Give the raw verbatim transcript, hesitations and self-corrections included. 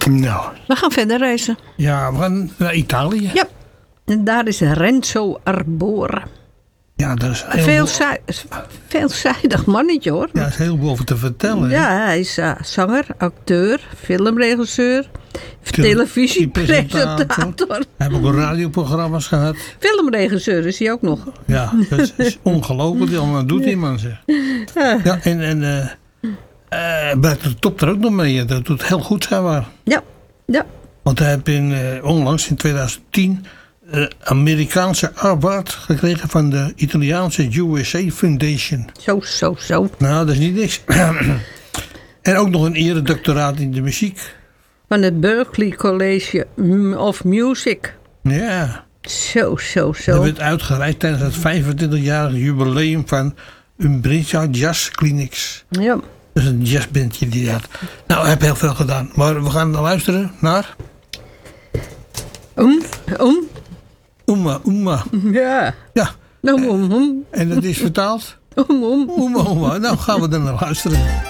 Nou. We gaan verder reizen. Ja, we gaan naar Italië. Ja. En daar is Renzo Arbore. Ja, dat is heel Veelzij- veelzijdig mannetje hoor. Ja, er is heel veel over te vertellen. Ja, hij is uh, zanger, acteur, filmregisseur, televisiepresentator. Hij heeft ook radioprogramma's gehad. Filmregisseur is hij ook nog. Ja, dat is ongelooflijk. Dat doet iemand zeg. Ja, en, en uh, uh, blijft de top er ook nog mee. Dat doet heel goed zijn waar. Ja, ja. Want hij heeft in, uh, onlangs in twintig tien uh, Amerikaanse award gekregen van de Italiaanse U S A Foundation. Zo, zo, zo. Nou, dat is niet niks. En ook nog een eredoctoraat in de muziek. Van het Berklee College of Music. Ja. Zo, zo, zo. Dat werd uitgereikt tijdens het vijfentwintigjarige jubileum van Umbria Jazz Clinics. Ja. Dat is een jazzbandje die dat. Nou, hij heeft heel veel gedaan. Maar we gaan luisteren naar... Om, om. Oema, Oema. Ja. Ja. Om, om, om. En dat is vertaald? Om, om. Oema, Oema. Nou gaan we dan naar luisteren.